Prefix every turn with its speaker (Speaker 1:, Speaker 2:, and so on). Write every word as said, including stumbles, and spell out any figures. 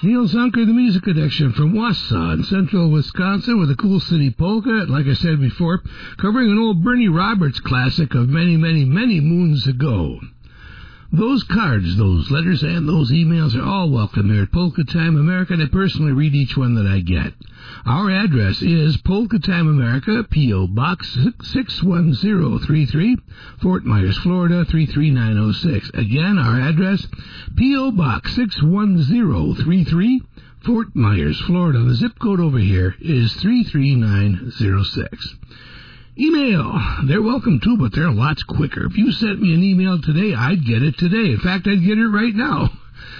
Speaker 1: Neil Zunker, the Music Addiction from Wausau in central Wisconsin with a cool city polka, like I said before, covering an old Bernie Roberts classic of many, many, many moons ago. Those cards, those letters, and those emails are all welcome here at Polka Time America, and I personally read each one that I get. Our address is Polka Time America, P O. Box six one zero three three, Fort Myers, Florida three three nine zero six. Again, our address, P O. Box six one zero three three, Fort Myers, Florida. The zip code over here is three three nine zero six. Email. They're welcome too, but they're lots quicker. If you sent me an email today, I'd get it today. In fact, I'd get it right now.